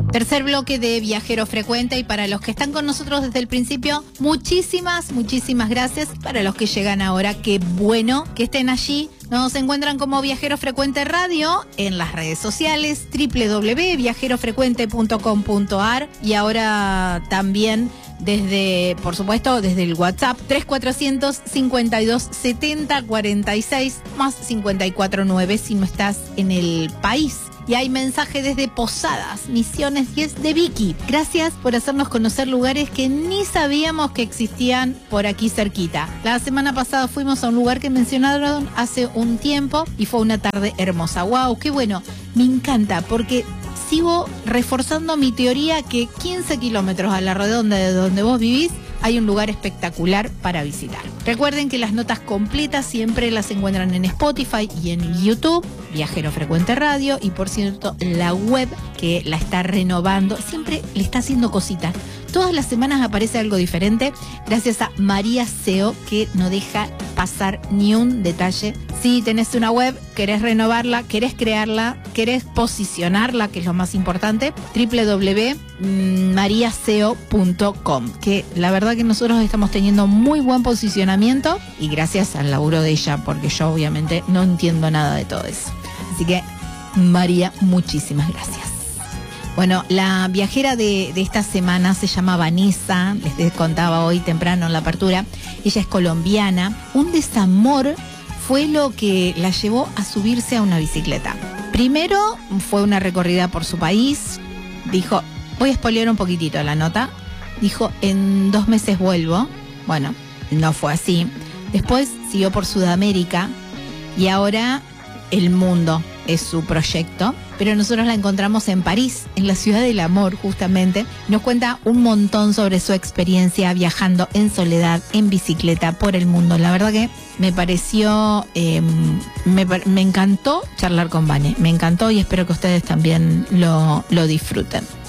Tercer bloque de Viajero Frecuente, y para los que están con nosotros desde el principio, muchísimas gracias. Para los que llegan ahora, qué bueno que estén allí. Nos encuentran como Viajero Frecuente Radio en las redes sociales, www.viajerofrecuente.com.ar, y ahora también por supuesto, desde el WhatsApp 3400 52 70 46 más 549 si no estás en el país. Y hay mensaje desde Posadas, Misiones, y es de Vicky. Gracias por hacernos conocer lugares que ni sabíamos que existían por aquí cerquita. La semana pasada fuimos a un lugar que mencionaron hace un tiempo y fue una tarde hermosa. ¡Wow! ¡Qué bueno! Me encanta porque sigo reforzando mi teoría que 15 kilómetros a la redonda de donde vos vivís hay un lugar espectacular para visitar. Recuerden que las notas completas siempre las encuentran en Spotify y en YouTube, Viajero Frecuente Radio, y por cierto, la web que la está renovando, siempre le está haciendo cositas. Todas las semanas aparece algo diferente, gracias a María SEO, que no deja pasar ni un detalle. Si tenés una web, querés renovarla, querés crearla, querés posicionarla, que es lo más importante, www.mariaseo.com, que la verdad que nosotros estamos teniendo muy buen posicionamiento y gracias al laburo de ella, porque yo obviamente no entiendo nada de todo eso. Así que, María, muchísimas gracias. Bueno, la viajera de esta semana se llama Vanessa, les contaba hoy temprano en la apertura. Ella es colombiana. Un desamor fue lo que la llevó a subirse a una bicicleta. Primero fue una recorrida por su país. Dijo, voy a spoilear un poquitito la nota. Dijo, en 2 meses vuelvo. Bueno, no fue así. Después siguió por Sudamérica y ahora el mundo es su proyecto. Pero nosotros la encontramos en París, en la ciudad del amor, justamente. Nos cuenta un montón sobre su experiencia viajando en soledad, en bicicleta, por el mundo. La verdad que me pareció, me encantó charlar con Vane. Me encantó y espero que ustedes también lo disfruten.